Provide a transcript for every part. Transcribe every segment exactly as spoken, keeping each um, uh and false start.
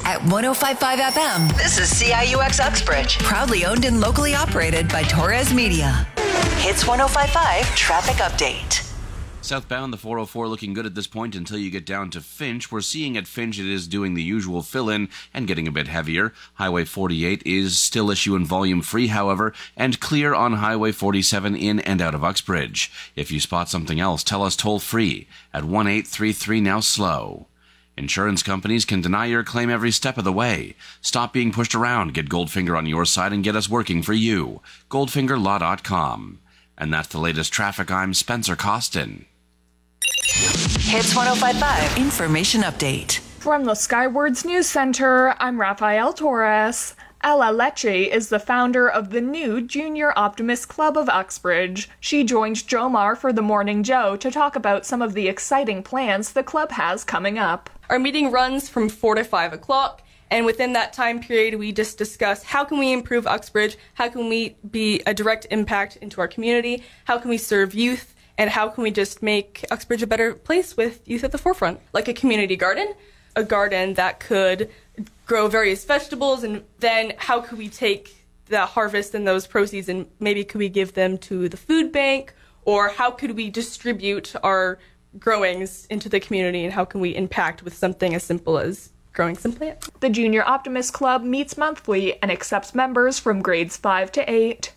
at one oh five point five F M. This is C I U X Uxbridge, proudly owned and locally operated by Torres Media. Hits one oh five point five Traffic Update. Southbound, the four oh four looking good at this point until you get down to Finch. We're seeing at Finch it is doing the usual fill-in and getting a bit heavier. Highway forty-eight is still issue and volume free, however, and clear on Highway forty-seven in and out of Uxbridge. If you spot something else, tell us toll-free at one eight three three now slow. Insurance companies can deny your claim every step of the way. Stop being pushed around, get Goldfinger on your side, and get us working for you. goldfinger law dot com. And that's the latest traffic. I'm Spencer Costin. Hits one oh five point five Information Update. From the Skywards News Center, I'm Rafael Torres. Ella Lecce is the founder of the new Junior Optimist Club of Uxbridge. She joined Jomar for the Morning Joe to talk about some of the exciting plans the club has coming up. Our meeting runs from four to five o'clock, and within that time period, we just discuss how can we improve Uxbridge, how can we be a direct impact into our community, how can we serve youth, and how can we just make Uxbridge a better place with youth at the forefront, like a community garden, a garden that could grow various vegetables, and then how could we take the harvest and those proceeds and maybe could we give them to the food bank, or how could we distribute our growings into the community, and how can we impact with something as simple as growing some plants. The Junior Optimist Club meets monthly and accepts members from grades five to eight.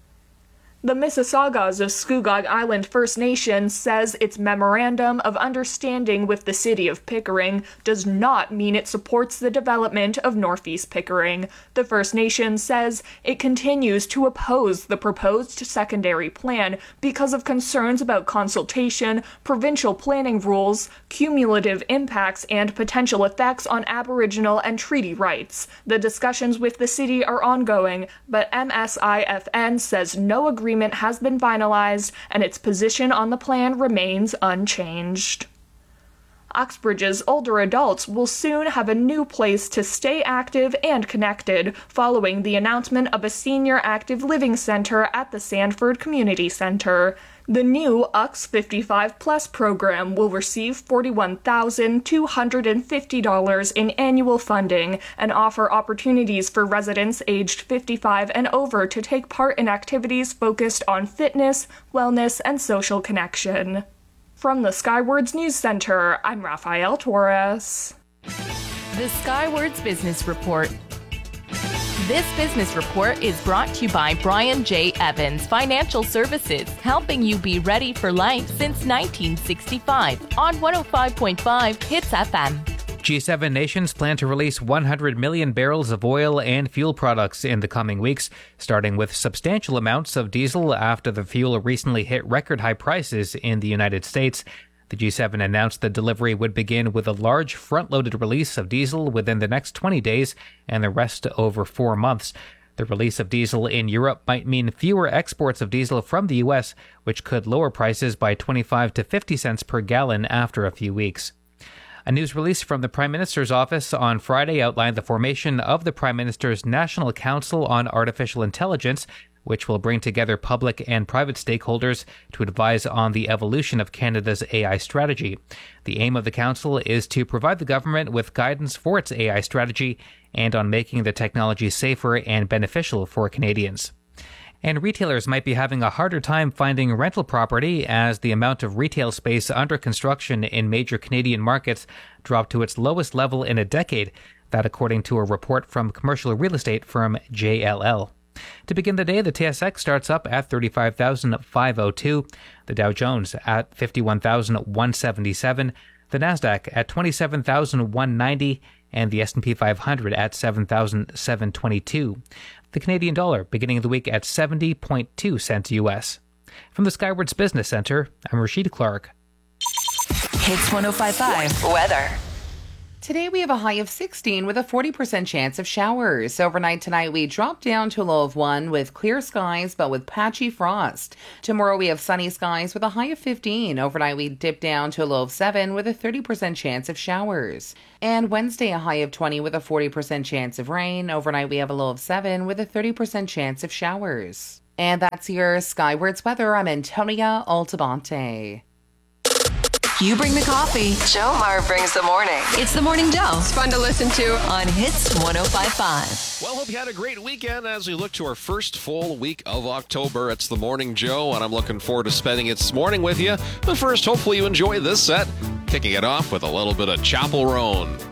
The Mississaugas of Scugog Island First Nation says its Memorandum of Understanding with the City of Pickering does not mean it supports the development of Northeast Pickering. The First Nation says it continues to oppose the proposed secondary plan because of concerns about consultation, provincial planning rules, cumulative impacts, and potential effects on Aboriginal and treaty rights. The discussions with the city are ongoing, but M S I F N says no agreement Agreement has been finalized and its position on the plan remains unchanged. Uxbridge's older adults will soon have a new place to stay active and connected following the announcement of a senior active living center at the Sanford Community Center. The new U X fifty-five plus program will receive forty-one thousand two hundred fifty dollars in annual funding and offer opportunities for residents aged fifty-five and over to take part in activities focused on fitness, wellness, and social connection. From the Skywards News Center, I'm Rafael Torres. The Skywards Business Report. This business report is brought to you by Brian J. Evans Financial Services, helping you be ready for life since nineteen sixty-five on one oh five point five Hits F M. G seven nations plan to release one hundred million barrels of oil and fuel products in the coming weeks, starting with substantial amounts of diesel after the fuel recently hit record high prices in the United States. The G seven announced the delivery would begin with a large front-loaded release of diesel within the next twenty days and the rest over four months. The release of diesel in Europe might mean fewer exports of diesel from the U S, which could lower prices by twenty-five to fifty cents per gallon after a few weeks. A news release from the Prime Minister's office on Friday outlined the formation of the Prime Minister's National Council on Artificial Intelligence, which will bring together public and private stakeholders to advise on the evolution of Canada's A I strategy. The aim of the council is to provide the government with guidance for its A I strategy and on making the technology safer and beneficial for Canadians. And retailers might be having a harder time finding rental property as the amount of retail space under construction in major Canadian markets dropped to its lowest level in a decade, that according to a report from commercial real estate firm J L L. To begin the day, the T S X starts up at thirty-five thousand five hundred two, the Dow Jones at fifty-one thousand one hundred seventy-seven, the Nasdaq at twenty-seven thousand one hundred ninety, and the S and P five hundred at seven thousand seven hundred twenty-two. The Canadian dollar beginning the week at seventy point two cents U S. From the Skywards Business Center, I'm Rashid Clark. Hits one oh five point five Weather. Today we have a high of sixteen with a forty percent chance of showers. Overnight tonight we drop down to a low of one with clear skies but with patchy frost. Tomorrow we have sunny skies with a high of fifteen. Overnight we dip down to a low of seven with a thirty percent chance of showers. And Wednesday a high of twenty with a forty percent chance of rain. Overnight we have a low of seven with a thirty percent chance of showers. And that's your Skywards weather. I'm Antonia Altabante. You bring the coffee. Joe Mar brings the morning. It's the Morning Joe. It's fun to listen to on Hits one oh five point five. Well, hope you had a great weekend as we look to our first full week of October. It's the Morning Joe, and I'm looking forward to spending it this morning with you. But first, hopefully you enjoy this set. Kicking it off with a little bit of Chapel Roan.